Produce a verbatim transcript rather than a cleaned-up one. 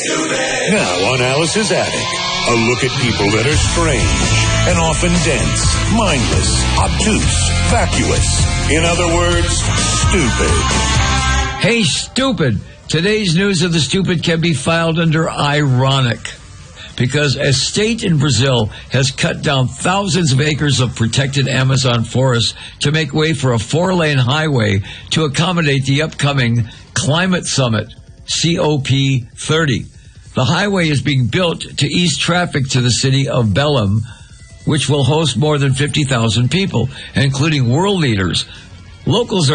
Now on Alice's Attic, a look at people that are strange and often dense, mindless, obtuse, vacuous. In other words, stupid. Hey, stupid. Today's news of the stupid can be filed under ironic, because a state in Brazil has cut down thousands of acres of protected Amazon forest to make way for a four-lane highway to accommodate the upcoming Climate Summit, C O P thirty. The highway is being built to ease traffic to the city of Belém, which will host more than fifty thousand people, including world leaders. Locals are